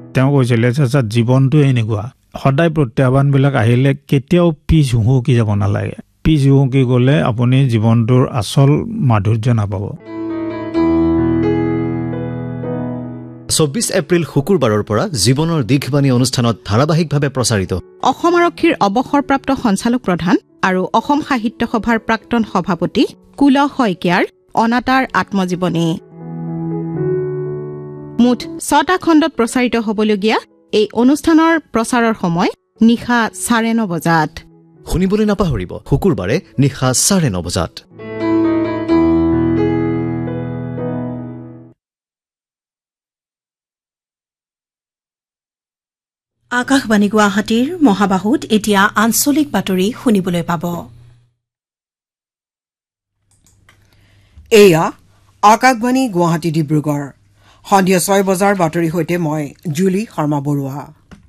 তেওঁ কৈছিলে যে জীৱনটো এনেকুৱা সদায় প্ৰত্যাহ্বানবিলাক আহিলে কেতিয়াও পিছ হুহুকি যাব নালাগে পিছ হুহুকি গ'লে আপুনি জীৱনটোৰ আচল মাধুৰ্য নাপাব ২৪ এপ্ৰিল শুকুৰবাৰৰ পৰা জীৱনৰ দিশবাণী অনুষ্ঠানত ধাৰাবাহিকভাৱে প্ৰচাৰিত অসম আৰক্ষীৰ অৱসৰপ্ৰাপ্ত সঞ্চালক প্ৰধান আৰু অসম সাহিত্য সভাৰ প্ৰাক্তন সভাপতি কুল শইকীয়াৰ অনাতাঁৰ আত্মজীৱনী মুঠ ৬টা খণ্ডত প্ৰচাৰিত হ'বলগীয়া এই অনুষ্ঠানৰ প্ৰচাৰৰ সময় নিশা ৯:৩০ বজাত শুনিবলৈ নাপাহৰিব শুকুৰবাৰে নিশা ৯:৩০ বজাত আকাশবাণী গুৱাহাটীৰ মহাবাহুত এতিয়া আঞ্চলিক বাতৰি শুনিবলৈ পাব এয়া আকাশবাণী গুৱাহাটী ডিব্ৰুগড় সন্ধিয়া ৬ বজাৰ বাতৰিৰ সৈতে মই জুলি শৰ্মা বৰুৱা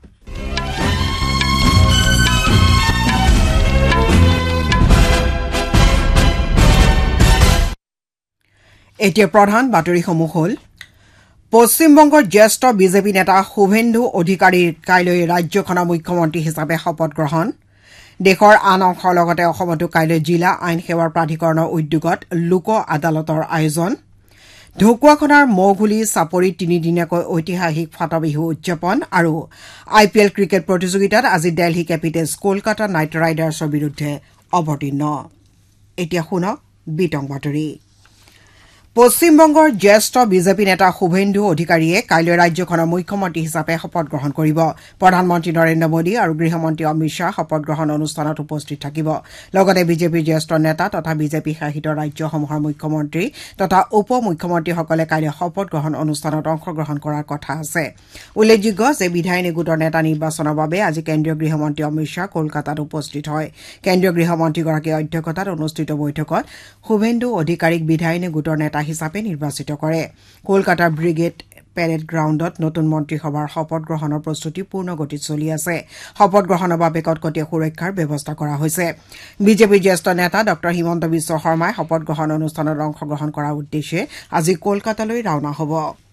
এতিয়া প্ৰধান বাতৰিসমূহ হ'ল পশ্চিমবংগৰ জ্যেষ্ঠ বিজেপি নেতা শুভেন্দু অধিকাৰীৰ কাইলৈ ৰাজ্যখনৰ মুখ্যমন্ত্ৰী হিচাপে শপত গ্ৰহণ দেশৰ আন অংশৰ লগতে অসমতো কাইলৈ জিলা আইন সেৱাৰ প্ৰাধিকৰণৰ উদ্যোগত লোক আদালতৰ আয়োজন ঢকুৱাখনাৰ মৌঘুলি চাপৰিত 3 দিনীয়াকৈ ঐতিহাসিক ফাটবিহু উদযাপন আৰু IPL ক্ৰিকেট প্ৰতিযোগিতাত আজি দিল্লী কেপিটেলছ কলকাতা নাইট ৰাইডাৰ্ছৰ বিৰুদ্ধে অৱতীৰ্ণ এতিয়া শুনক বিতং বাতৰি পশ্চিমবংগৰ জ্যেষ্ঠ বিজেপি নেতা শুভেন্দু অধিকাৰীয়ে কাইলৈ ৰাজ্যখনৰ মুখ্যমন্ত্ৰী হিচাপে শপত গ্ৰহণ কৰিব প্ৰধানমন্ত্ৰী নৰেন্দ্ৰ মোদী আৰু গৃহমন্ত্ৰী অমিত শ্বাহ শপত গ্ৰহণ অনুষ্ঠানত উপস্থিত থাকিব লগতে বিজেপিৰ জ্যেষ্ঠ নেতা তথা বিজেপি শাসিত ৰাজ্যসমূহৰ মুখ্যমন্ত্ৰী তথা উপ মুখ্যমন্ত্ৰীসকলে কাইলৈ শপত গ্ৰহণ অনুষ্ঠানত অংশগ্ৰহণ কৰাৰ কথা আছে উল্লেখযোগ্য যে বিধায়িনী গোটৰ নেতা নিৰ্বাচনৰ বাবে আজি কেন্দ্ৰীয় গৃহমন্ত্ৰী অমিত শ্বাহ কলকাতাত উপস্থিত হয় কেন্দ্ৰীয় গৃহমন্ত্ৰীগৰাকীৰ অধ্যক্ষতাত অনুষ্ঠিত বৈঠকত শুভেন্দু অধিকাৰীক বিধায়িনী গোটৰ নেতা হিচাপে নিৰ্বাচিত কৰে কলকাতাৰ ব্ৰিগেড পেৰেড গ্ৰাউণ্ডত নতুন মন্ত্ৰীসভাৰ শপত গ্ৰহণৰ প্ৰস্তুতি পূৰ্ণ গতিত চলি আছে শপত গ্ৰহণৰ বাবে কটকটীয়া সুৰক্ষাৰ ব্যৱস্থা কৰা হৈছে বিজেপিৰ জ্যেষ্ঠ নেতা ডক্টৰ হিমন্ত বিশ্ব শৰ্মাই শপত গ্ৰহণ অনুষ্ঠানত অংশগ্ৰহণ কৰাৰ উদ্দেশ্যে আজি কলকাতালৈ ৰাওনা হ'ব